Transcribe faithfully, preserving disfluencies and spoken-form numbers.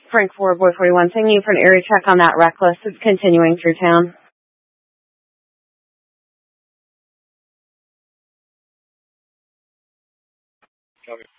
Frank four, Boy forty-one, taking you for an area check on that reckless. It's continuing through town. Copy.